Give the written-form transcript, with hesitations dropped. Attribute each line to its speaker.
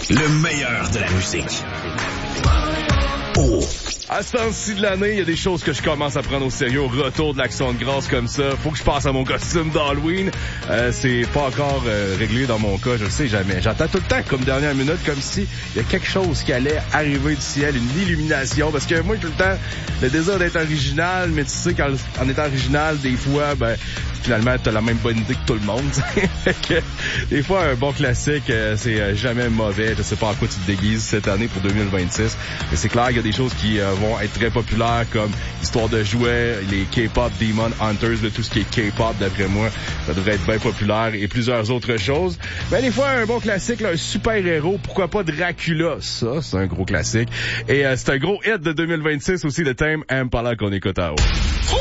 Speaker 1: Le meilleur de la musique. Oh.
Speaker 2: À ce temps-ci de l'année, il y a des choses que je commence à prendre au sérieux. Au retour de l'Action de grâce comme ça, faut que je passe à mon costume d'Halloween. C'est pas encore réglé dans mon cas, je le sais jamais. J'attends tout le temps comme dernière minute, comme si il y a quelque chose qui allait arriver du ciel, une illumination. Parce que moi, tout le temps, le désir d'être original, mais tu sais qu'en étant original, des fois, finalement, t'as la même bonne idée que tout le monde. Des fois, un bon classique, c'est jamais mauvais. Je sais pas en quoi tu te déguises cette année pour 2026. Mais c'est clair qu'il y a des choses qui vont être très populaires, comme Histoire de jouets, les K-pop Demon Hunters, tout ce qui est K-pop, d'après moi, ça devrait être bien populaire, et plusieurs autres choses. Mais des fois, un bon classique, là, un super-héros, pourquoi pas Dracula, ça, c'est un gros classique. Et c'est un gros hit de 2026 aussi, le thème Impala qu'on écoute à haut.